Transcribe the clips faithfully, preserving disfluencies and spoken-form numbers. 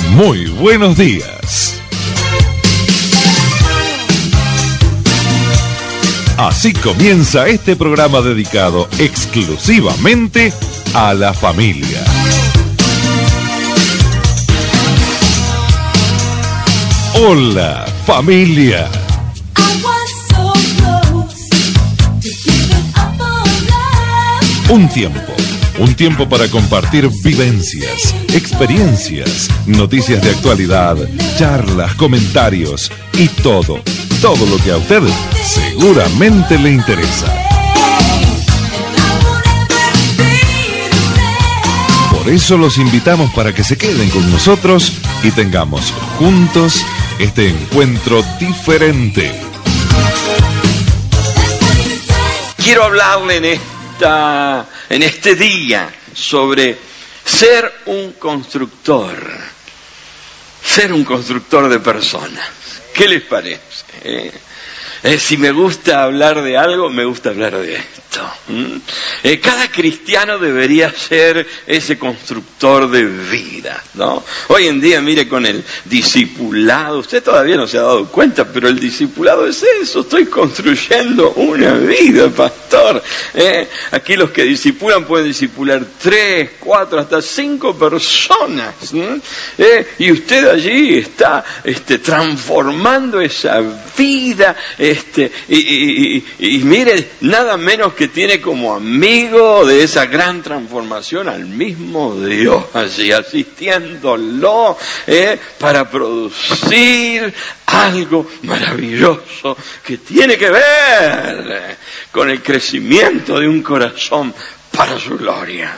Muy buenos días. Así comienza este programa dedicado exclusivamente a la familia. Hola, familia. Un tiempo, un tiempo para compartir vivencias, experiencias, noticias de actualidad, charlas, comentarios y todo, todo lo que a usted seguramente le interesa. Por eso los invitamos para que se queden con nosotros y tengamos juntos este encuentro diferente. Quiero hablarle en esta, en este día sobre ser un constructor, ser un constructor de personas. ¿Qué les parece? Eh, eh, si me gusta hablar de algo, me gusta hablar de esto. ¿Mm? Eh, cada cristiano debería ser ese constructor de vida, ¿no? Hoy en día, mire, con el discipulado, usted todavía no se ha dado cuenta, pero el discipulado es eso, estoy construyendo una vida, pastor. Eh, aquí los que discipulan pueden discipular tres, cuatro, hasta cinco personas. Eh, y usted allí está este, transformando esa vida, este, y, y, y, y mire, nada menos que tiene como amigo de esa gran transformación al mismo Dios allí, asistiéndolo eh, para producir algo maravilloso que tiene que ver con el crecimiento de un corazón para su gloria.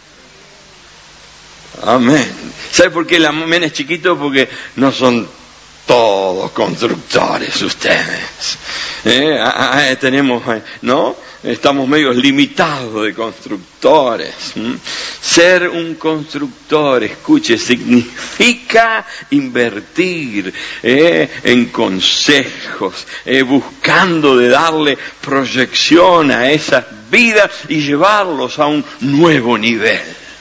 Amén. ¿Sabe por qué el amén es chiquito? Porque no son todos constructores ustedes. Eh, ah, ah, tenemos, ¿no? Estamos medio limitados de constructores. ¿Mm? Ser un constructor, escuche, significa invertir eh, en consejos, eh, buscando de darle proyección a esas vidas y llevarlos a un nuevo nivel.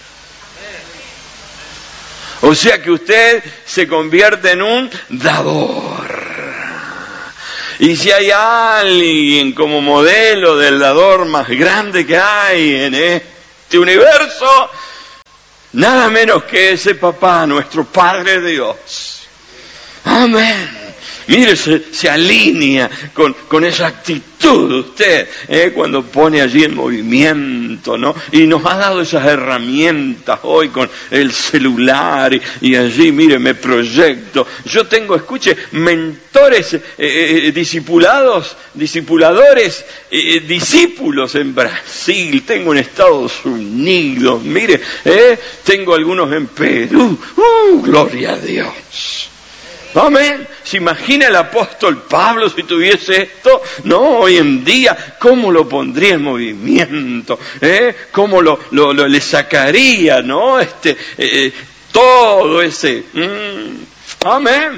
O sea que usted se convierte en un dador. Y si hay alguien como modelo del dador más grande que hay en este universo, nada menos que ese papá, nuestro Padre Dios. Amén. Mire, se, se alinea con, con esa actitud de usted, ¿eh? Cuando pone allí en movimiento, ¿no? Y nos ha dado esas herramientas hoy con el celular y, y allí, mire, me proyecto. Yo tengo, escuche, mentores, eh, eh, discipulados, discipuladores, eh, discípulos en Brasil, tengo en Estados Unidos, mire, eh, tengo algunos en Perú. ¡Uh, gloria a Dios! Amén. ¿Se imagina el apóstol Pablo si tuviese esto? No, hoy en día, ¿cómo lo pondría en movimiento? ¿Eh? ¿Cómo lo, lo, lo le sacaría, no? Este, eh, todo ese. Mm, amén.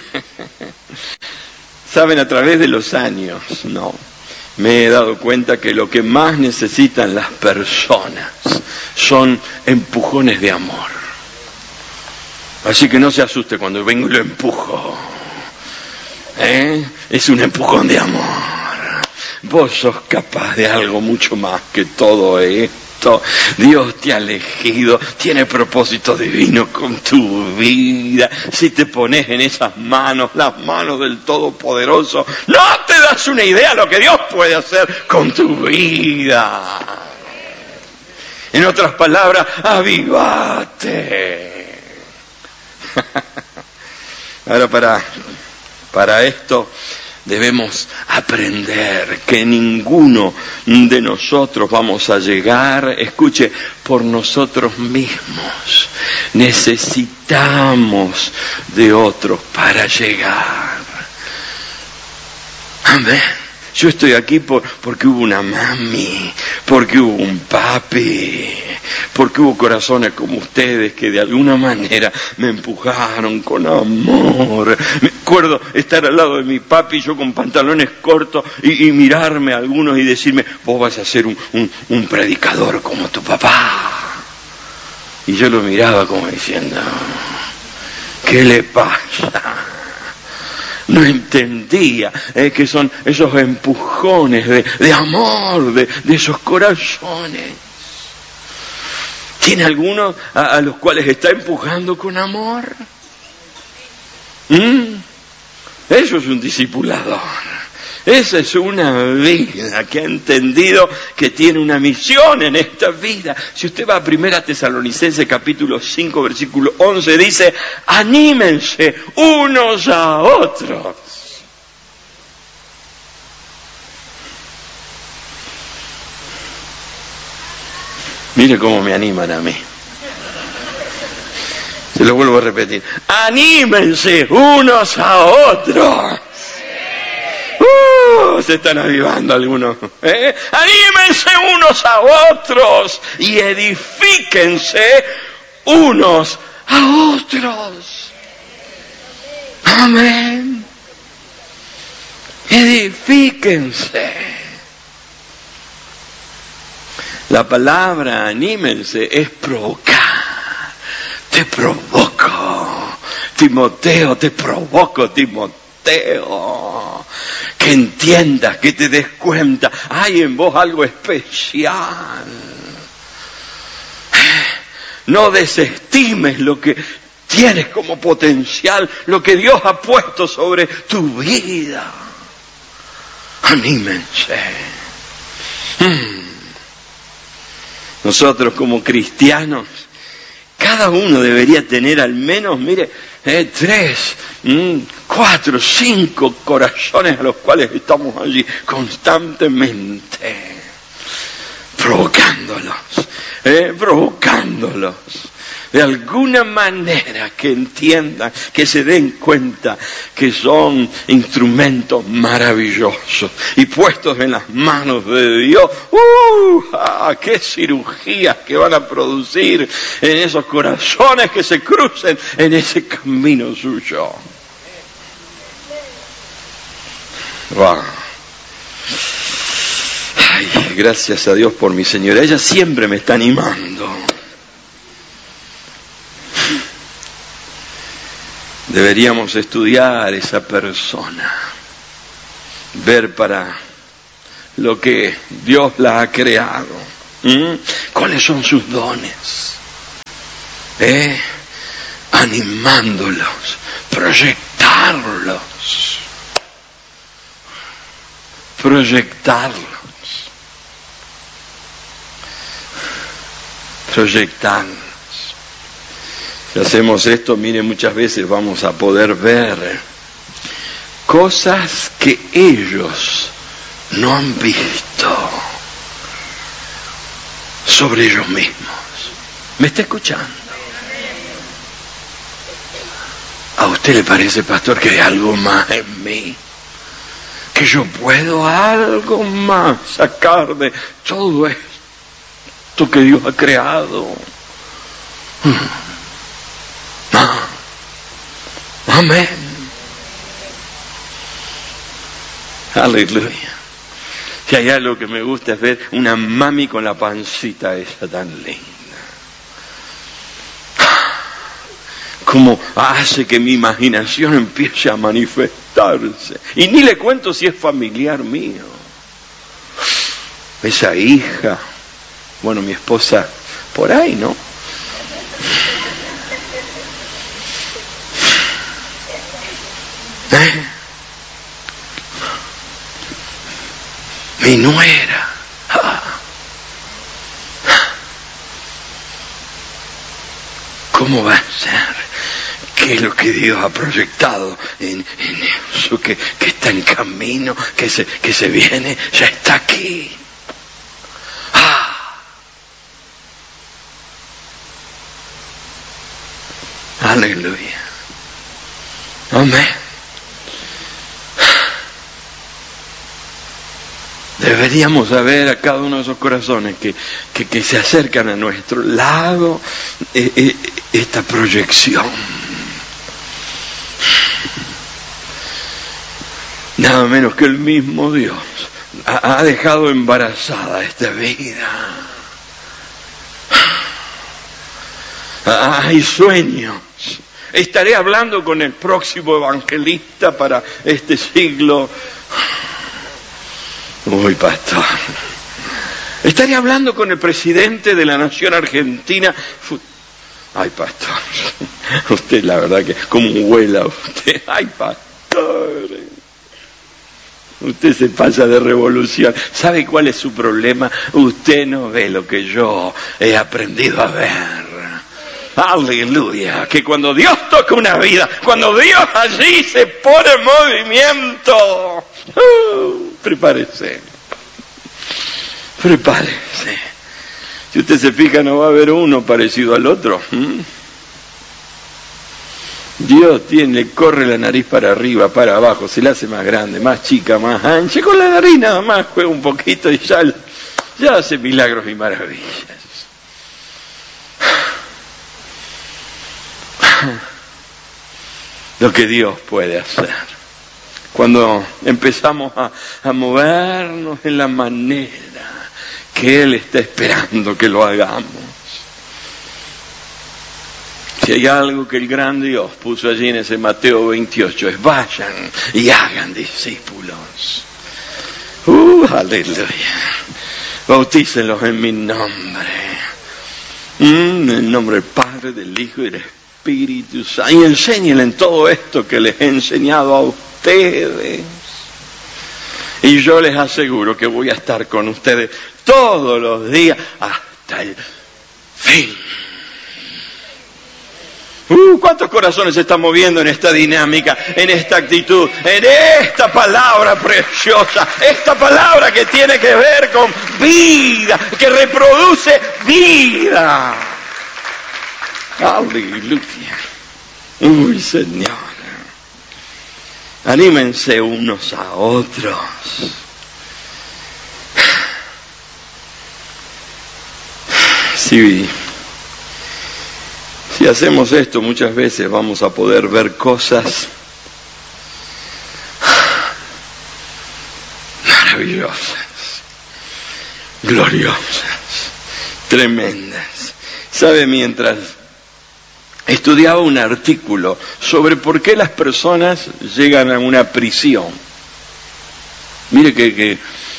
Saben, a través de los años, no, me he dado cuenta que lo que más necesitan las personas son empujones de amor. Así que no se asuste cuando vengo y lo empujo. ¿Eh? Es un empujón de amor. Vos sos capaz de algo mucho más que todo esto. Dios te ha elegido, tiene propósito divino con tu vida. Si te pones en esas manos, las manos del Todopoderoso, no te das una idea de lo que Dios puede hacer con tu vida. En otras palabras, avivate. Ahora para, para esto debemos aprender que ninguno de nosotros vamos a llegar, escuche, por nosotros mismos. Necesitamos de otros para llegar. Amén. Yo estoy aquí por, porque hubo una mami, porque hubo un papi, porque hubo corazones como ustedes que de alguna manera me empujaron con amor. Me acuerdo estar al lado de mi papi, yo con pantalones cortos, y, y mirarme a algunos y decirme, vos vas a ser un, un, un predicador como tu papá. Y yo lo miraba como diciendo, ¿Qué le pasa? No entendía eh, que son esos empujones de, de amor, de, de esos corazones. ¿Tiene algunos a, a los cuales está empujando con amor? ¿Mm? Eso es un discipulador. Esa es una vida que ha entendido que tiene una misión en esta vida. Si usted va a Primera Tesalonicenses capítulo cinco, versículo once, dice, anímense unos a otros. Mire cómo me animan a mí. Se lo vuelvo a repetir. Anímense unos a otros. Uh, se están avivando algunos. ¿eh? Anímense unos a otros y edifíquense unos a otros. Amén. Edifíquense. La palabra anímense es provocar. Te provoco, Timoteo, te provoco, Timoteo. Que entiendas, que te des cuenta, hay en vos algo especial. No desestimes lo que tienes como potencial, lo que Dios ha puesto sobre tu vida. Anímense. Hmm. Nosotros como cristianos, cada uno debería tener al menos, mire, eh, tres, mm, cuatro, cinco corazones a los cuales estamos allí constantemente, provocándolos, eh, provocándolos. De alguna manera que entiendan, que se den cuenta que son instrumentos maravillosos y puestos en las manos de Dios. ¡Uh! ¡Ah, qué cirugías que van a producir en esos corazones que se crucen en ese camino suyo! ¡Wow! Ay, gracias a Dios por mi señora. Ella siempre me está animando. Deberíamos estudiar esa persona, ver para lo que Dios la ha creado, ¿Mm? cuáles son sus dones, ¿Eh? animándolos, proyectarlos, proyectarlos, proyectarlos. Si hacemos esto, mire, muchas veces vamos a poder ver cosas que ellos no han visto sobre ellos mismos. ¿Me está escuchando? ¿A usted le parece, pastor, que hay algo más en mí? Que yo puedo algo más sacar de todo esto que Dios ha creado. Ah, amén. Aleluya. Si hay algo que me gusta es ver una mami con la pancita esa tan linda. Como hace que mi imaginación empiece a manifestarse. Y ni le cuento si es familiar mío. Esa hija, bueno, mi esposa, por ahí, ¿no? ¿Eh? Mi nuera. Ah. ¿Cómo va a ser que lo que Dios ha proyectado en, en eso que, que está en camino, que se, que se viene, ya está aquí? Ah. Aleluya. Amén. Deberíamos saber a cada uno de esos corazones que, que, que se acercan a nuestro lado eh, eh, esta proyección. Nada menos que el mismo Dios ha, ha dejado embarazada esta vida. Hay sueños Estaré hablando con el próximo evangelista para este siglo. Uy, pastor. Estaré hablando con el presidente de la nación argentina. Ay, pastor. Usted, la verdad que como vuela usted. Ay, pastor. Usted se pasa de revolución. ¿Sabe cuál es su problema? Usted no ve lo que yo he aprendido a ver. Aleluya. Que cuando Dios toca una vida, cuando Dios allí se pone en movimiento, uh, prepárese. Prepárese. Si usted se fija, no va a haber uno parecido al otro. ¿Mm? Dios tiene, corre la nariz para arriba, para abajo, se la hace más grande, más chica, más ancha. Con la nariz nada más juega un poquito y ya, ya hace milagros y maravillas. Lo que Dios puede hacer. Cuando empezamos a, a movernos en la manera que Él está esperando que lo hagamos. Si hay algo que el gran Dios puso allí en ese Mateo veintiocho, es vayan y hagan discípulos. ¡Uh, aleluya! Bautícenlos en mi nombre. Mm, en el nombre del Padre, del Hijo y del Espíritu Santo. Y enséñenle en todo esto que les he enseñado a ustedes. Y yo les aseguro que voy a estar con ustedes todos los días hasta el fin. Uh, ¿cuántos corazones se están moviendo en esta dinámica, en esta actitud, en esta palabra preciosa, esta palabra que tiene que ver con vida, que reproduce vida? Aleluya. Uy, Señor. Anímense unos a otros. Sí. Si hacemos esto, muchas veces vamos a poder ver cosas maravillosas, gloriosas, tremendas. ¿Sabe? Mientras estudiaba un artículo sobre por qué las personas llegan a una prisión. Mire que, que,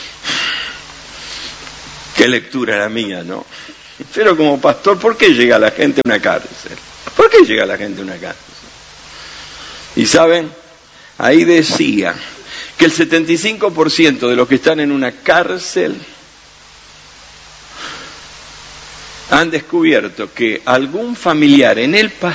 qué lectura la mía, ¿no? Pero como pastor, ¿por qué llega la gente a una cárcel? ¿Por qué llega la gente a una cárcel? Y saben, ahí decía que el setenta y cinco por ciento de los que están en una cárcel han descubierto que algún familiar en el pasado